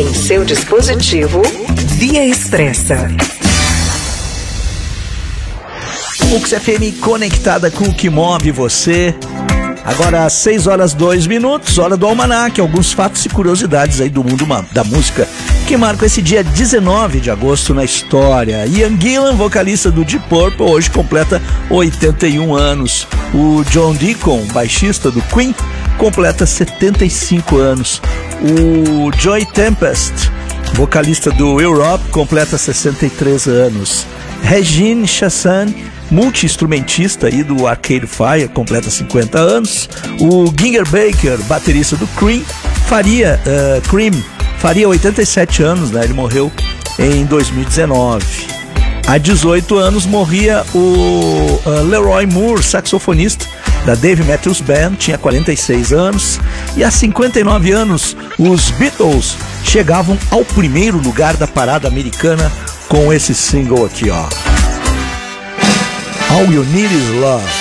em seu dispositivo Via Expressa. Mux FM conectada com o que move você. Agora às 6h02, hora do Almanac, alguns fatos e curiosidades aí do mundo da música que marcam esse dia 19 de agosto na história. Ian Gillan, vocalista do Deep Purple, hoje completa 81 anos. O John Deacon, baixista do Queen, completa 75 anos. O Joey Tempest, vocalista do Europe, completa 63 anos. Regine Chassagne, multi-instrumentista aí do Arcade Fire, completa 50 anos. O Ginger Baker, baterista do Cream, faria 87 anos, né? Ele morreu em 2019. Há 18 anos morria o Leroy Moore, saxofonista da Dave Matthews Band, tinha 46 anos. E há 59 anos, os Beatles chegavam ao primeiro lugar da parada americana com esse single aqui, ó. All You Need Is Love.